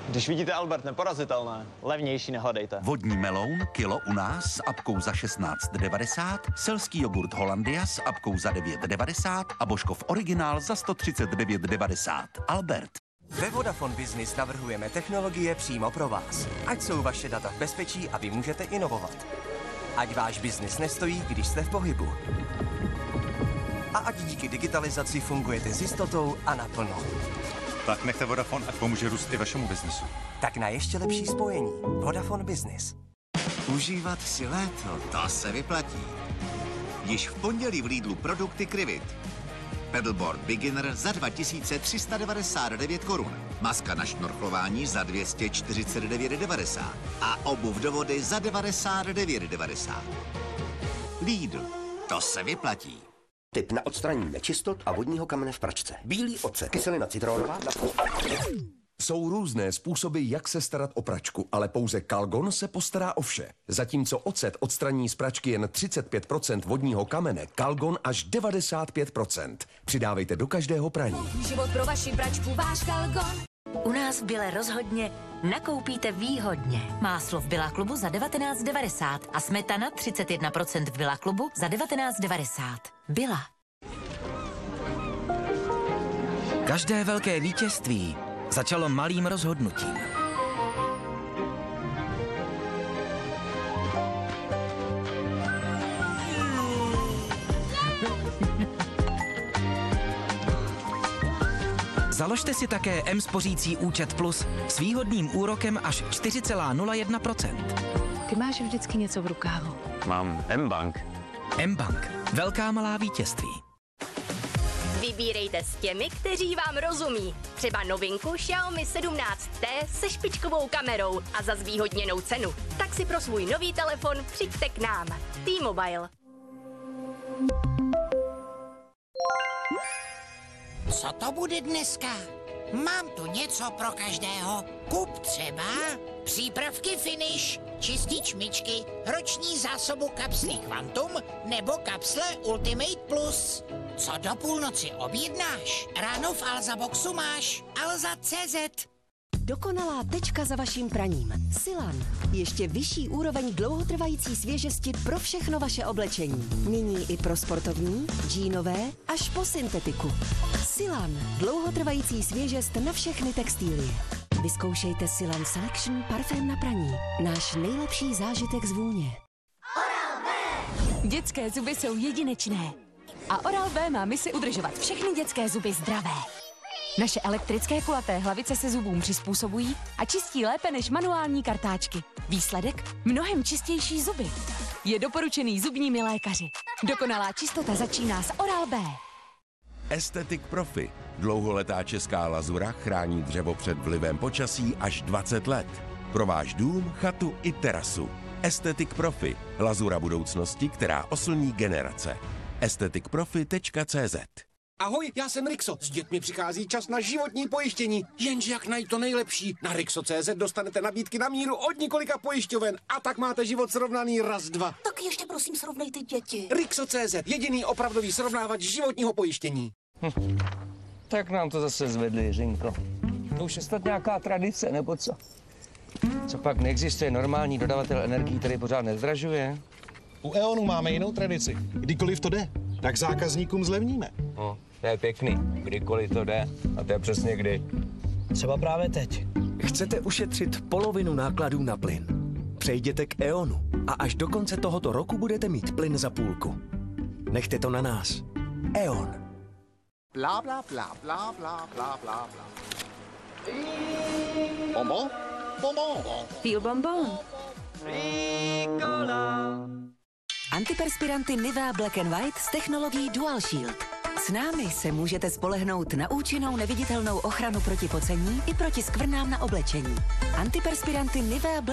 Když vidíte Albert neporazitelné, levnější nehodejte. Vodní meloun, kilo u nás s apkou za 16,90, selský jogurt Hollandia s apkou za 9,90 a Božkov originál za 139,90. Albert. Ve Vodafone Business navrhujeme technologie přímo pro vás. Ať jsou vaše data v bezpečí a vy můžete inovovat. Ať váš biznis nestojí, když jste v pohybu. A ať díky digitalizaci fungujete s jistotou a naplno. Tak nechte Vodafone, ať pomůže růst i vašemu biznesu. Tak na ještě lepší spojení. Vodafone Business. Užívat si léto, to se vyplatí. Již v pondělí v Lidlu produkty Krivit. Pedalboard Beginner za 2399 korun. Maska na šnorchlování za 249,90 a obuv do vody za 99,90. Lidl, to se vyplatí. Tip na odstranění nečistot a vodního kamene v pračce. Bílý ocet, kyselina citronová. Jsou různé způsoby, jak se starat o pračku, ale pouze Calgon se postará o vše. Zatímco ocet odstraní z pračky jen 35% vodního kamene, Calgon až 95%. Přidávejte do každého praní. Život pro vaši pračku, váš Calgon. U nás v Bile rozhodně nakoupíte výhodně. Máslo v Billa klubu za 19,90 a smetana 31% v Billa klubu za 19,90. Billa. Každé velké vítězství začalo malým rozhodnutím. Založte si také M-spořící účet Plus s výhodným úrokem až 4,01%. Ty máš vždycky něco v rukávu. Mám M-Bank. M-Bank. Velká malá vítězství. Vybírejte s těmi, kteří vám rozumí. Třeba novinku Xiaomi 17T se špičkovou kamerou a za zvýhodněnou cenu. Tak si pro svůj nový telefon přijďte k nám. T-Mobile. Co to bude dneska? Mám tu něco pro každého. Kup třeba přípravky Finish, čistič myčky, roční zásobu kapslí Quantum nebo kapsle Ultimate Plus. Co do půlnoci objednáš? Ráno v Alza Boxu máš Alza.cz. Dokonalá tečka za vaším praním. Silan. Ještě vyšší úroveň dlouhotrvající svěžesti pro všechno vaše oblečení. Nyní i pro sportovní, džínové až po syntetiku. Silan. Dlouhotrvající svěžest na všechny textilie. Vyzkoušejte Silan Selection parfém na praní. Náš nejlepší zážitek z vůně. Oral-B. Dětské zuby jsou jedinečné. A Oral-B má misi udržovat všechny dětské zuby zdravé. Naše elektrické kulaté hlavice se zubům přizpůsobují a čistí lépe než manuální kartáčky. Výsledek? Mnohem čistější zuby. Je doporučený zubními lékaři. Dokonalá čistota začíná s Oral-B. Aesthetic Profi. Dlouholetá česká lazura chrání dřevo před vlivem počasí až 20 let. Pro váš dům, chatu i terasu. Aesthetic Profi. Lazura budoucnosti, která oslní generace. aestheticprofi.cz. Ahoj, já jsem Rixo. S dětmi přichází čas na životní pojištění. Jenže jak najít to nejlepší? Na Rixo.cz dostanete nabídky na míru od několika pojišťoven. A tak máte život srovnaný raz, dva. Tak ještě prosím srovnejte děti. Rixo.cz, jediný opravdový srovnávač životního pojištění. Tak nám to zase zvedli, Jiřinko. To už je snad nějaká tradice, nebo co? Co pak neexistuje normální dodavatel energií, který pořád nezdražuje? U E.ONu máme jinou tradici. Kdykoliv to jde, tak zákazníkům zlevníme. No, to je pěkný. Kdykoliv to jde. A to je přesně kdy. Třeba právě teď. Chcete ušetřit polovinu nákladů na plyn? Přejděte k E.ONu a až do konce tohoto roku budete mít plyn za půlku. Nechte to na nás. E.ON. Bla, bla, bla, bla, bla, bla, bla, bla. Bonbon? Bonbon. Feel bonbon. Antiperspiranty Nivea Black and White s technologií Dual Shield. S námi se můžete spolehnout na účinnou neviditelnou ochranu proti pocení i proti skvrnám na oblečení. Antiperspiranty Nivea Black